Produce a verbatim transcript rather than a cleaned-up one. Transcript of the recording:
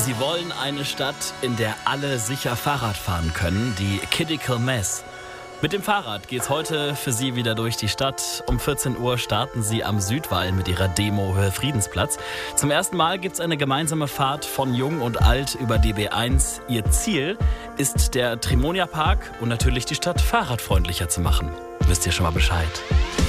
Sie wollen eine Stadt, in der alle sicher Fahrrad fahren können, die Critical Mass. Mit dem Fahrrad geht's heute für Sie wieder durch die Stadt. Um vierzehn Uhr starten Sie am Südwall mit Ihrer Demo Höhe Friedensplatz. Zum ersten Mal gibt's eine gemeinsame Fahrt von Jung und Alt über die B eins. Ihr Ziel ist der Trimonia Park und natürlich die Stadt fahrradfreundlicher zu machen. Wisst ihr schon mal Bescheid?